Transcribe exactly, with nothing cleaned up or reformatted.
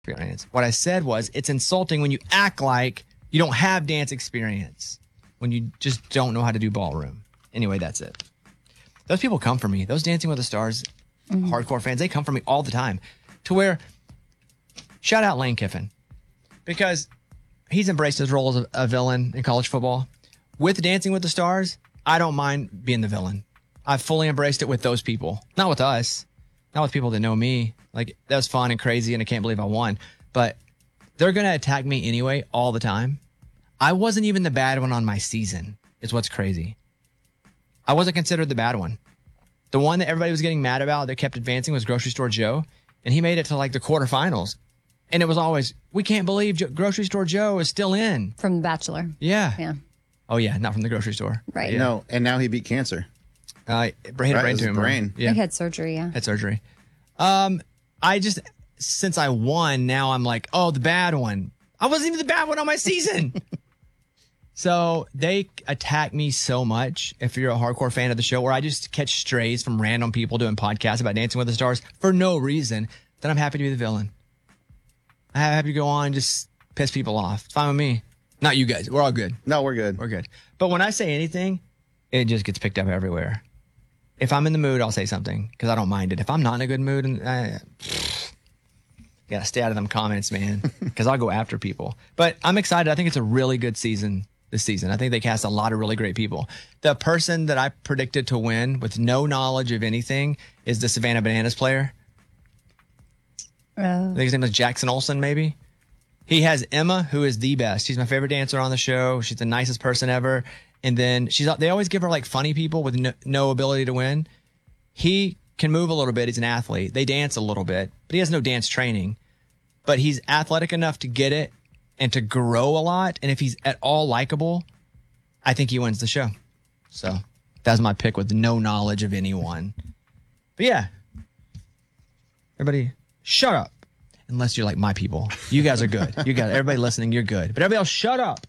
experience. What I said was it's insulting when you act like you don't have dance experience, when you just don't know how to do ballroom. Anyway, that's it. Those people come for me. Those Dancing with the Stars mm-hmm. hardcore fans, they come for me all the time. To where, shout out Lane Kiffin, because he's embraced his role as a, a villain in college football. With Dancing with the Stars, I don't mind being the villain. I've fully embraced it with those people. Not with us. Not with people that know me. Like, that was fun and crazy, and I can't believe I won. But they're going to attack me anyway all the time. I wasn't even the bad one on my season, is what's crazy. I wasn't considered the bad one. The one that everybody was getting mad about that kept advancing was Grocery Store Joe, and he made it to, like, the quarterfinals. And it was always, we can't believe jo- Grocery Store Joe is still in. From The Bachelor. Yeah. Yeah. Oh, yeah, not from the grocery store. Right. Yeah. No, and now he beat cancer. Uh, brain, right, brain tumor. Brain. Yeah. He had surgery, yeah. Had surgery. Um, I just, since I won, now I'm like, oh, the bad one. I wasn't even the bad one on my season. So they attack me so much, if you're a hardcore fan of the show, where I just catch strays from random people doing podcasts about Dancing with the Stars for no reason, then I'm happy to be the villain. I'm happy to go on and just piss people off. It's fine with me. Not you guys. We're all good. No, we're good. We're good. But when I say anything, it just gets picked up everywhere. If I'm in the mood, I'll say something because I don't mind it. If I'm not in a good mood, and uh, gotta stay out of them comments, man, because I'll go after people. But I'm excited. I think it's a really good season this season. I think they cast a lot of really great people. The person that I predicted to win with no knowledge of anything is the Savannah Bananas player. Oh. I think his name is Jackson Olsen, maybe. He has Emma, who is the best. She's my favorite dancer on the show. She's the nicest person ever. And then she's they always give her like funny people with no, no ability to win. He can move a little bit. He's an athlete. They dance a little bit, but he has no dance training. But he's athletic enough to get it and to grow a lot. And if he's at all likable, I think he wins the show. So that's my pick with no knowledge of anyone. But yeah, everybody shut up. Unless you're like my people. You guys are good. You guys, everybody listening, you're good. But everybody else, shut up.